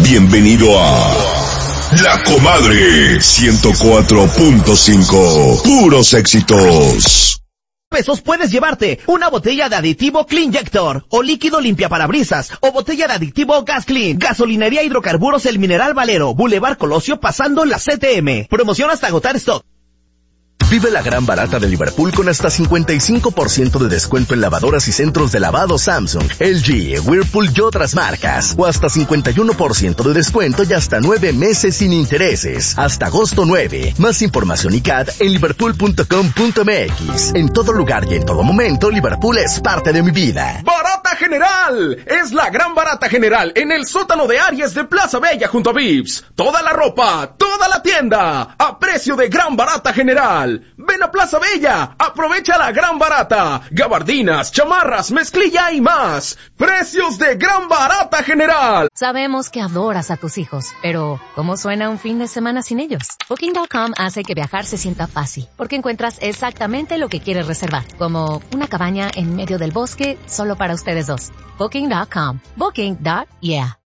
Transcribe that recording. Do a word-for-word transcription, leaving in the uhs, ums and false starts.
Bienvenido a La Comadre ciento cuatro punto cinco. Puros éxitos. Pesos puedes llevarte una botella de aditivo Cleanjector o líquido limpia parabrisas o botella de aditivo Gas Clean. Gasolinería Hidrocarburos El Mineral Valero, Boulevard Colosio pasando la C T M. Promoción hasta agotar stock. Vive la gran barata de Liverpool con hasta cincuenta y cinco por ciento de descuento en lavadoras y centros de lavado Samsung, L G, Whirlpool y otras marcas. O hasta cincuenta y uno por ciento de descuento y hasta nueve meses sin intereses. Hasta agosto nueve. Más información y C A D en liverpool punto com punto m x. En todo lugar y en todo momento, Liverpool es parte de mi vida. ¡Barata General! Es la gran barata general en el sótano de Aries de Plaza Bella junto a Vips. Toda la ropa, toda la tienda, a precio de gran barata general. Ven a Plaza Bella, aprovecha la gran barata, gabardinas, chamarras, mezclilla y más. Precios de gran barata general. Sabemos que adoras a tus hijos, pero ¿cómo suena un fin de semana sin ellos? Booking punto com hace que viajar se sienta fácil, porque encuentras exactamente lo que quieres reservar, como una cabaña en medio del bosque solo para ustedes dos. Booking punto com. Booking. Yeah.